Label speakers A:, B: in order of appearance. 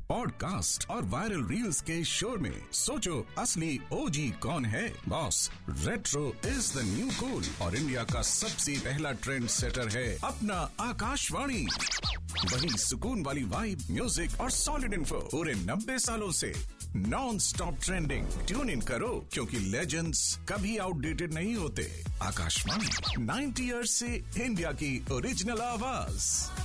A: Podcast और viral reels के शोर में सोचो असली ओजी कौन है। Boss, retro is the new cool और इंडिया का सबसे पहला ट्रेंड सेटर है अपना आकाशवाणी। वही सुकून वाली वाइब, म्यूजिक और सॉलिड इन्फो पूरे 90 सालों से non stop trending. Tune in करो क्योंकि लेजेंड्स कभी आउटडेटेड नहीं होते। आकाशवाणी 90 ईयर्स से इंडिया की ओरिजिनल आवाज।